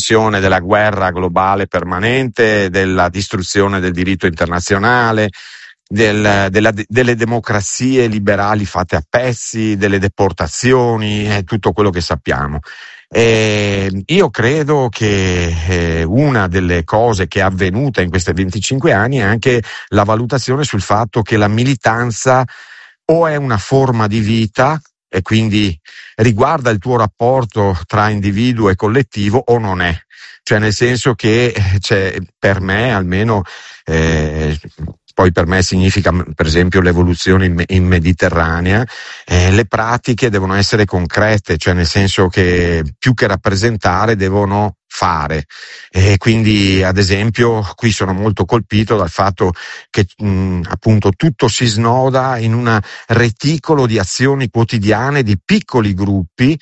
l'estensione della guerra globale permanente, della distruzione del diritto internazionale, delle democrazie liberali fatte a pezzi, delle deportazioni, tutto quello che sappiamo. Io credo che una delle cose che è avvenuta in questi 25 anni è anche la valutazione sul fatto che la militanza o è una forma di vita e quindi riguarda il tuo rapporto tra individuo e collettivo, o non è. Cioè, nel senso che per me almeno, poi per me significa per esempio l'evoluzione in Mediterranea, le pratiche devono essere concrete, cioè nel senso che più che rappresentare devono fare. E quindi ad esempio qui sono molto colpito dal fatto che appunto tutto si snoda in un reticolo di azioni quotidiane di piccoli gruppi.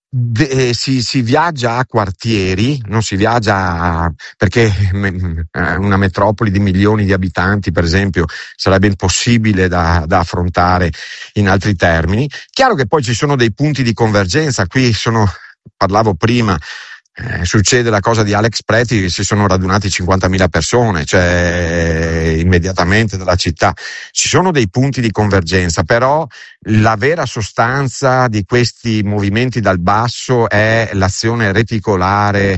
Si viaggia a quartieri, non si viaggia perché una metropoli di milioni di abitanti, per esempio, sarebbe impossibile da affrontare in altri termini. Chiaro che poi ci sono dei punti di convergenza, parlavo prima, succede la cosa di Alex Preti, che si sono radunati 50.000 persone, cioè immediatamente dalla città. Ci sono dei punti di convergenza, però la vera sostanza di questi movimenti dal basso è l'azione reticolare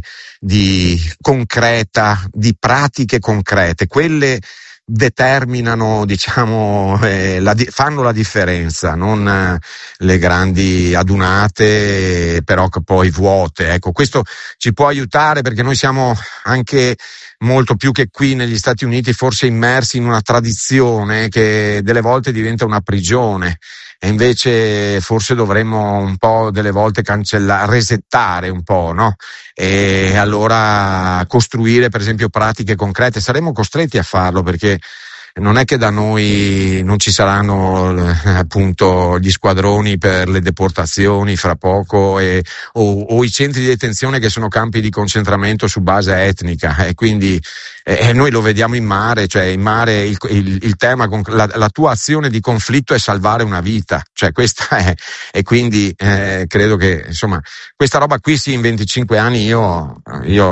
concreta, di pratiche concrete. Quelle determinano, diciamo, fanno la differenza, non le grandi adunate però che poi vuote. Ecco, questo ci può aiutare perché noi siamo anche molto più che qui negli Stati Uniti forse immersi in una tradizione che delle volte diventa una prigione, e invece forse dovremmo un po' delle volte cancellare, resettare un po', no? E allora costruire per esempio pratiche concrete. Saremo costretti a farlo perché non è che da noi non ci saranno appunto gli squadroni per le deportazioni fra poco o i centri di detenzione che sono campi di concentramento su base etnica, e quindi noi lo vediamo in mare, cioè in mare il tema, la tua azione di conflitto è salvare una vita, cioè questa è, e quindi credo che insomma questa roba qui sì, in 25 anni io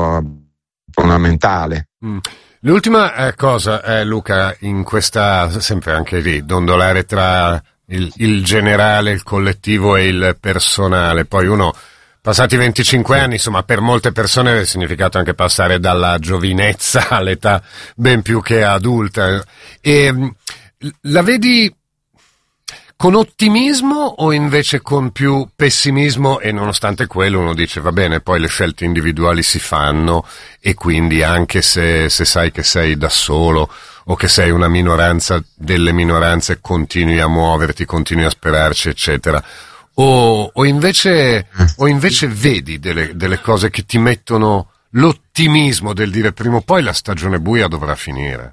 fondamentale. L'ultima cosa, Luca, in questa, sempre anche lì, dondolare tra il generale, il collettivo e il personale. Poi uno, passati 25 anni, insomma, per molte persone ha significato anche passare dalla giovinezza all'età ben più che adulta. E la vedi con ottimismo o invece con più pessimismo, e nonostante quello uno dice va bene, poi le scelte individuali si fanno e quindi anche se sai che sei da solo o che sei una minoranza delle minoranze continui a muoverti, continui a sperarci eccetera, o invece vedi delle cose che ti mettono l'ottimismo del dire prima o poi la stagione buia dovrà finire.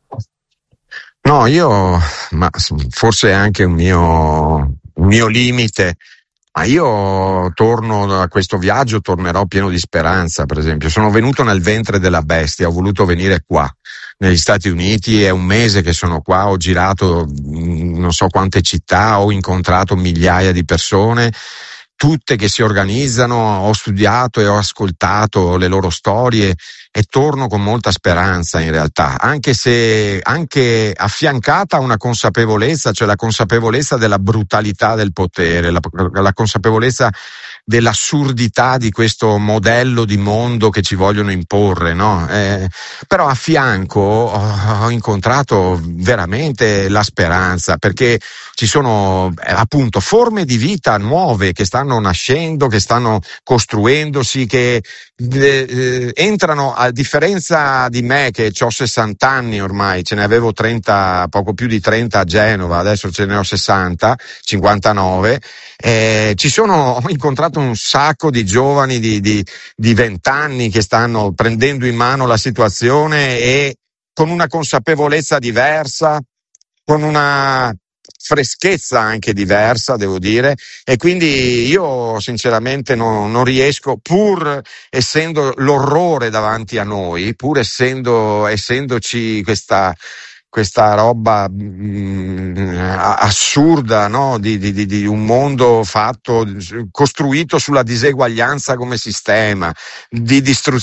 No, ma forse è anche un mio limite, ma io torno da questo viaggio, tornerò pieno di speranza. Per esempio, sono venuto nel ventre della bestia, ho voluto venire qua, negli Stati Uniti, è un mese che sono qua, ho girato non so quante città, ho incontrato migliaia di persone, tutte che si organizzano, ho studiato e ho ascoltato le loro storie e torno con molta speranza in realtà, anche affiancata a una consapevolezza, cioè la consapevolezza della brutalità del potere, la consapevolezza dell'assurdità di questo modello di mondo che ci vogliono imporre, no? Però a fianco ho incontrato veramente la speranza, perché ci sono appunto forme di vita nuove che stanno nascendo, che stanno costruendosi, che entrano, a differenza di me che ho 60 anni ormai, ce ne avevo 30, poco più di 30 a Genova, adesso ce ne ho 60, 59, ho incontrato un sacco di giovani di 20 anni che stanno prendendo in mano la situazione e con una consapevolezza diversa, con una freschezza anche diversa, devo dire, e quindi io sinceramente non riesco, pur essendo l'orrore davanti a noi, pur essendoci questa roba assurda, no? di un mondo costruito sulla diseguaglianza come sistema, di distruzione